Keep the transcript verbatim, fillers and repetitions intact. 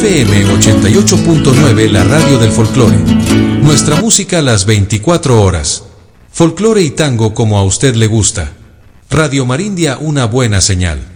F M ochenta y ocho punto nueve, la radio del folclore. Nuestra música las veinticuatro horas. Folclore y tango como a usted le gusta. Radio Marindia, una buena señal.